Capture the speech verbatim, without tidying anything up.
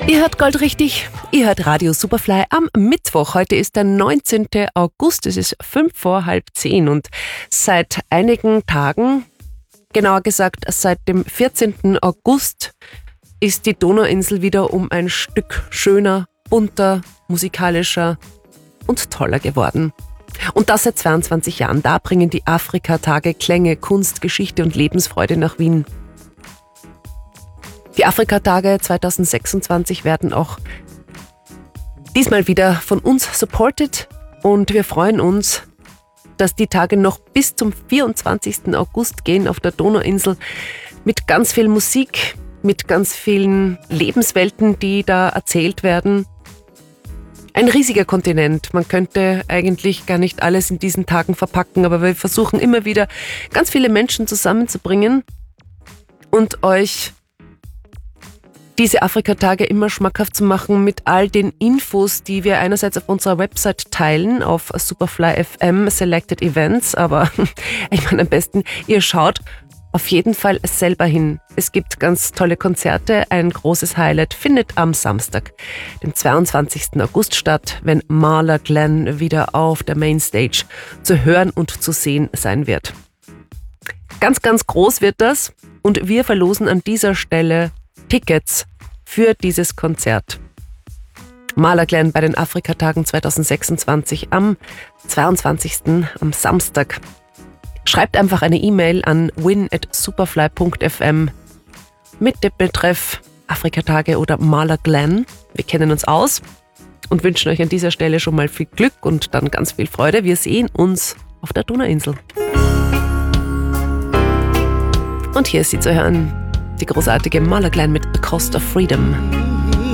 Ihr hört Gold richtig, ihr hört Radio Superfly am Mittwoch. Heute ist der neunzehnten August, es ist fünf vor halb zehn und seit einigen Tagen, genauer gesagt seit dem vierzehnten August, ist die Donauinsel wieder um ein Stück schöner, bunter, musikalischer und toller geworden. Und das seit zweiundzwanzig Jahren. Da bringen die Afrika-Tage Klänge, Kunst, Geschichte und Lebensfreude nach Wien. Die Afrika-Tage zweitausendsechsundzwanzig werden auch diesmal wieder von uns supported und wir freuen uns, dass die Tage noch bis zum vierundzwanzigsten August gehen auf der Donauinsel mit ganz viel Musik, mit ganz vielen Lebenswelten, die da erzählt werden. Ein riesiger Kontinent. Man könnte eigentlich gar nicht alles in diesen Tagen verpacken, aber wir versuchen immer wieder ganz viele Menschen zusammenzubringen und euch diese Afrika-Tage immer schmackhaft zu machen mit all den Infos, die wir einerseits auf unserer Website teilen, auf Superfly F M Selected Events, aber ich meine am besten, ihr schaut auf jeden Fall selber hin. Es gibt ganz tolle Konzerte, ein großes Highlight findet am Samstag, den zweiundzwanzigsten August statt, wenn Marla Glenn wieder auf der Mainstage zu hören und zu sehen sein wird. Ganz, ganz groß wird das und wir verlosen an dieser Stelle Tickets für dieses Konzert. Marla Glenn bei den Afrika-Tagen zweitausendsechsundzwanzig am zweiundzwanzigsten am Samstag. Schreibt einfach eine E-Mail an win at superfly punkt f m mit dem Betreff Afrika-Tage oder Marla Glenn. Wir kennen uns aus und wünschen euch an dieser Stelle schon mal viel Glück und dann ganz viel Freude. Wir sehen uns auf der Donauinsel. Und hier ist sie zu hören. Die großartige Marla Glenn mit The Cost of Freedom.